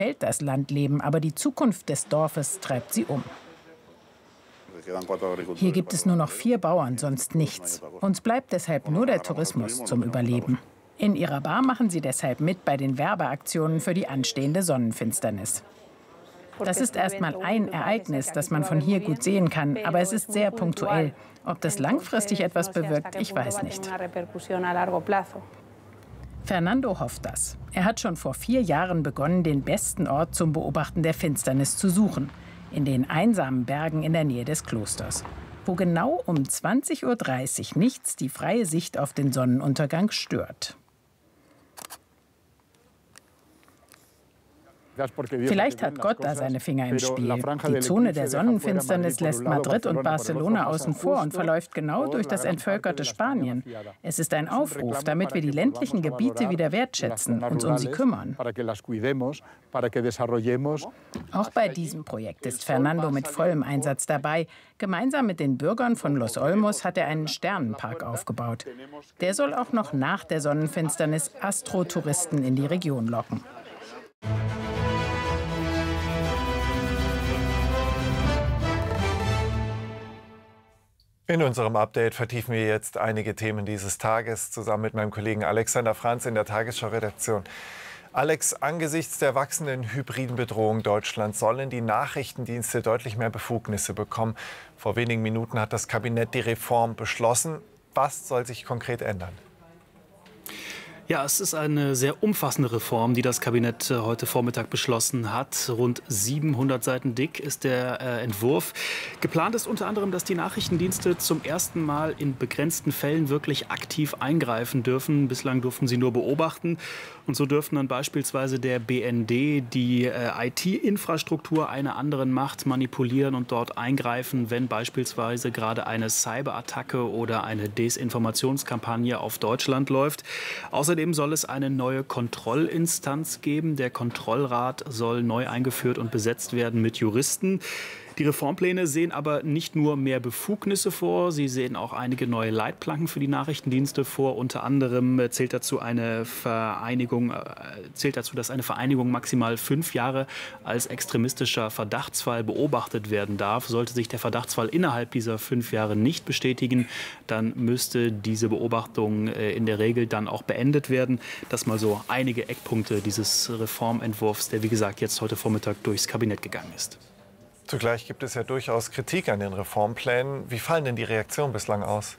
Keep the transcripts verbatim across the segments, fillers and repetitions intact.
Hält das Landleben, aber die Zukunft des Dorfes treibt sie um. Hier gibt es nur noch vier Bauern, sonst nichts. Uns bleibt deshalb nur der Tourismus zum Überleben. In ihrer Bar machen sie deshalb mit bei den Werbeaktionen für die anstehende Sonnenfinsternis. Das ist erstmal ein Ereignis, das man von hier gut sehen kann, aber es ist sehr punktuell. Ob das langfristig etwas bewirkt, ich weiß nicht. Fernando hofft das. Er hat schon vor vier Jahren begonnen, den besten Ort zum Beobachten der Finsternis zu suchen. In den einsamen Bergen in der Nähe des Klosters, wo genau um zwanzig Uhr dreißig nichts die freie Sicht auf den Sonnenuntergang stört. Vielleicht hat Gott da seine Finger im Spiel. Die Zone der Sonnenfinsternis lässt Madrid und Barcelona außen vor und verläuft genau durch das entvölkerte Spanien. Es ist ein Aufruf, damit wir die ländlichen Gebiete wieder wertschätzen, uns um sie kümmern. Auch bei diesem Projekt ist Fernando mit vollem Einsatz dabei. Gemeinsam mit den Bürgern von Los Olmos hat er einen Sternenpark aufgebaut. Der soll auch noch nach der Sonnenfinsternis Astrotouristen in die Region locken. In unserem Update vertiefen wir jetzt einige Themen dieses Tages zusammen mit meinem Kollegen Alexander Franz in der Tagesschau-Redaktion. Alex, angesichts der wachsenden hybriden Bedrohung Deutschlands sollen die Nachrichtendienste deutlich mehr Befugnisse bekommen. Vor wenigen Minuten hat das Kabinett die Reform beschlossen. Was soll sich konkret ändern? Ja, es ist eine sehr umfassende Reform, die das Kabinett heute Vormittag beschlossen hat. Rund siebenhundert Seiten dick ist der äh, Entwurf. Geplant ist unter anderem, dass die Nachrichtendienste zum ersten Mal in begrenzten Fällen wirklich aktiv eingreifen dürfen. Bislang durften sie nur beobachten. Und so dürfen dann beispielsweise der B N D die äh, I T-Infrastruktur einer anderen Macht manipulieren und dort eingreifen, wenn beispielsweise gerade eine Cyberattacke oder eine Desinformationskampagne auf Deutschland läuft. Außerdem soll es eine neue Kontrollinstanz geben. Der Kontrollrat soll neu eingeführt und besetzt werden mit Juristen. Die Reformpläne sehen aber nicht nur mehr Befugnisse vor, sie sehen auch einige neue Leitplanken für die Nachrichtendienste vor. Unter anderem zählt dazu eine Vereinigung, zählt dazu, dass eine Vereinigung maximal fünf Jahre als extremistischer Verdachtsfall beobachtet werden darf. Sollte sich der Verdachtsfall innerhalb dieser fünf Jahre nicht bestätigen, dann müsste diese Beobachtung in der Regel dann auch beendet werden. Das mal so einige Eckpunkte dieses Reformentwurfs, der wie gesagt jetzt heute Vormittag durchs Kabinett gegangen ist. Zugleich gibt es ja durchaus Kritik an den Reformplänen. Wie fallen denn die Reaktionen bislang aus?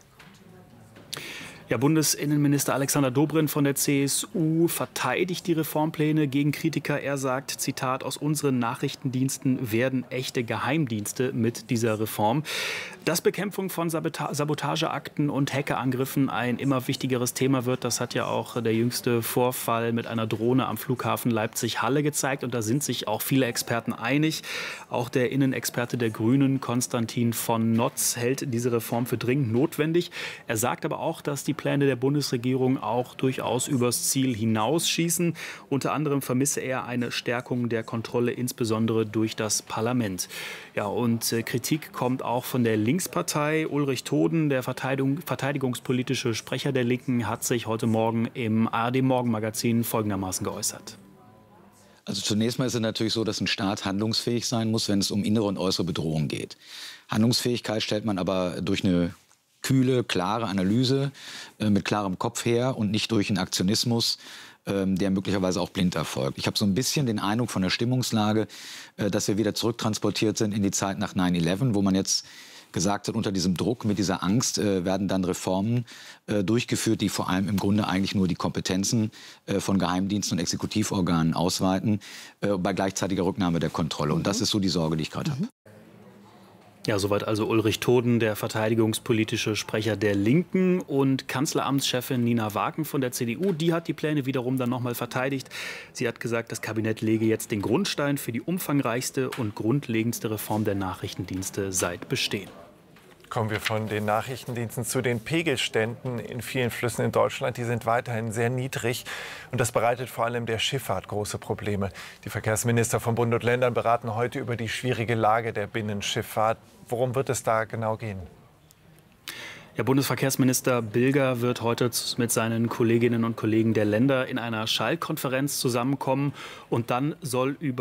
Ja, Bundesinnenminister Alexander Dobrindt von der C S U verteidigt die Reformpläne gegen Kritiker. Er sagt, Zitat, aus unseren Nachrichtendiensten werden echte Geheimdienste mit dieser Reform. Dass Bekämpfung von Sabota- Sabotageakten und Hackerangriffen ein immer wichtigeres Thema wird, das hat ja auch der jüngste Vorfall mit einer Drohne am Flughafen Leipzig-Halle gezeigt. Und da sind sich auch viele Experten einig. Auch der Innenexperte der Grünen, Konstantin von Notz, hält diese Reform für dringend notwendig. Er sagt aber auch, dass die Pläne der Bundesregierung auch durchaus übers Ziel hinausschießen. Unter anderem vermisse er eine Stärkung der Kontrolle, insbesondere durch das Parlament. Ja, und äh, Kritik kommt auch von der Linkspartei. Ulrich Toden, der Verteidigung, verteidigungspolitische Sprecher der Linken, hat sich heute Morgen im A R D-Morgenmagazin folgendermaßen geäußert. Also zunächst mal ist es natürlich so, dass ein Staat handlungsfähig sein muss, wenn es um innere und äußere Bedrohung geht. Handlungsfähigkeit stellt man aber durch eine kühle, klare Analyse äh, mit klarem Kopf her und nicht durch einen Aktionismus, äh, der möglicherweise auch blind erfolgt. Ich habe so ein bisschen den Eindruck von der Stimmungslage, äh, dass wir wieder zurücktransportiert sind in die Zeit nach neun elf, wo man jetzt gesagt hat, unter diesem Druck, mit dieser Angst äh, werden dann Reformen äh, durchgeführt, die vor allem im Grunde eigentlich nur die Kompetenzen äh, von Geheimdiensten und Exekutivorganen ausweiten, äh, bei gleichzeitiger Rücknahme der Kontrolle. Und das ist so die Sorge, die ich gerade habe. Ja, soweit also Ulrich Toden, der verteidigungspolitische Sprecher der Linken, und Kanzleramtschefin Nina Wagen von der C D U. Die hat die Pläne wiederum dann nochmal verteidigt. Sie hat gesagt, das Kabinett lege jetzt den Grundstein für die umfangreichste und grundlegendste Reform der Nachrichtendienste seit Bestehen. Kommen wir von den Nachrichtendiensten zu den Pegelständen in vielen Flüssen in Deutschland. Die sind weiterhin sehr niedrig und das bereitet vor allem der Schifffahrt große Probleme. Die Verkehrsminister von Bund und Ländern beraten heute über die schwierige Lage der Binnenschifffahrt. Worum wird es da genau gehen? Ja, Bundesverkehrsminister Bilger wird heute mit seinen Kolleginnen und Kollegen der Länder in einer Schallkonferenz zusammenkommen. Und dann soll über